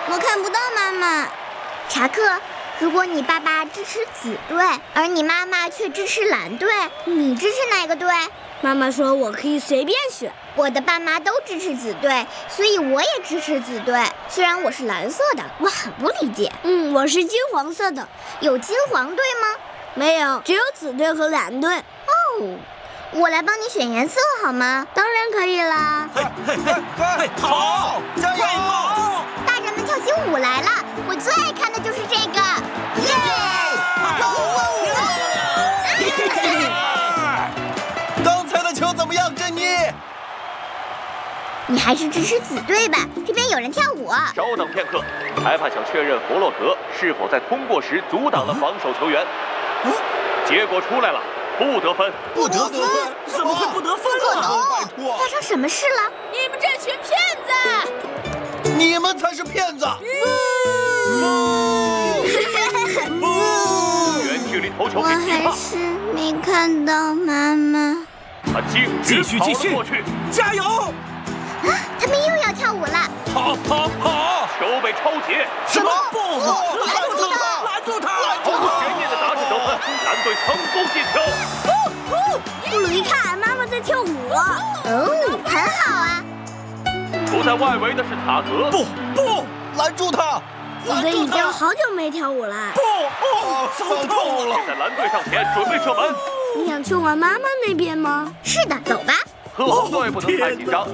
我看不到妈妈。 查克，如果你爸爸支持紫队，而你妈妈却支持蓝队，你支持哪个队？ 妈妈说我可以随便选。 我的爸妈都支持紫队，所以我也支持紫队。虽然我是蓝色的，我很不理解。 我是金黄色的。 有金黄队吗？ 没有，只有紫队和蓝队。 哦，我来帮你选颜色好吗？ 当然可以啦。 嘿，好，加油！ 大人们跳起舞来了，我最爱看的就是这个。耶！ 刚才的球怎么样，珍妮？ 你还是支持紫队吧，这边有人跳舞。 稍等片刻，裁判想确认弗洛格是否在通过时阻挡了防守球员。结果出来了，不得分。 不得分？ 怎么会不得分呢？ 拜托！ 发生什么事了？ 你们这群骗子！ 你们才是骗子！ 远距离投球我被击还发， 是没看到妈妈。 他继续跑了过去， 加油！ 他们又要跳舞了。 跑！ 球被抄截。 什么？ 不！拦住他！ 毫无悬念的打出得分，蓝队成功进球。 布鲁伊看，妈妈在跳舞。 哦，很好啊。 处在外围的是塔格。 不！ 拦住他！ 紫队已经好久没跳舞了。 糟透了！ 在蓝队上前，准备射门。 你想去玩妈妈那边吗？ 是的，走吧。 特红队不能太紧张，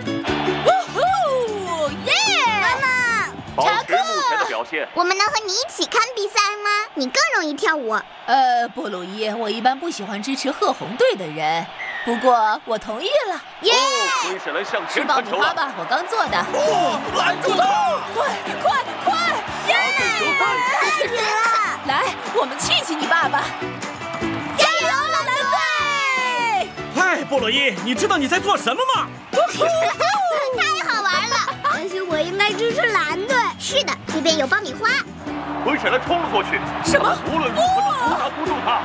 保持目前的表现。 我们能和你一起看比赛吗？你更容易跳舞。 布鲁伊，我一般不喜欢支持褐红队的人，不过我同意了。 耶！ 灰闪蓝向吃前传球了。 爆米花吧，我刚做的。 拦住他！ 快！ 开始了！ 来，我们气气你爸爸！ 加油，蓝队！ 嗨，布鲁伊，你知道你在做什么吗？ 太好玩了。 但是我应该支持蓝队。 是的，这边有爆米花。 灰闪蓝冲了过去， 什么？ 无论如何都阻挡不住他。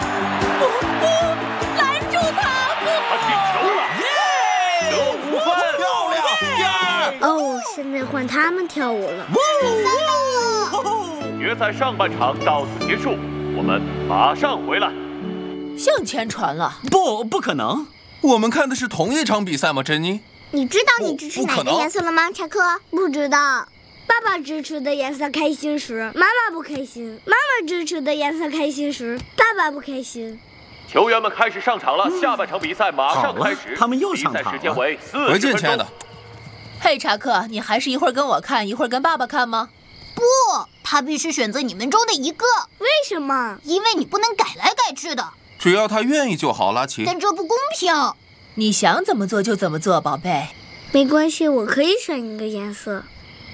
拦住他！ 他进球了，得5分， 漂亮！ 哦，现在换他们跳舞了。 决赛上半场到此结束，我们马上回来。 向前传了。 不可能！ 我们看的是同一场比赛吗，珍妮？ 你知道你支持哪个颜色了吗，查克？ 不知道。爸爸支持的颜色开心时，妈妈不开心；妈妈支持的颜色开心时，爸爸不开心。 球员们开始上场了，下半场比赛马上开始。 他们又上场了。 比赛时间为40 回见， 分钟亲爱的。。 嘿，查克，你还是一会儿跟我看，一会儿跟爸爸看吗？ 不，他必须选择你们中的一个， 为什么？ 因为你不能改来改去的， 只要他愿意就好，拉奇。 但这不公平。 你想怎么做就怎么做，宝贝。 没关系，我可以选一个颜色。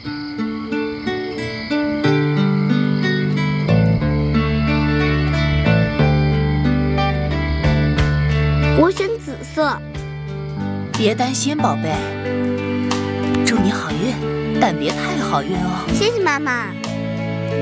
我选紫色。 别担心，宝贝。祝你好运，但别太好运哦。 谢谢妈妈。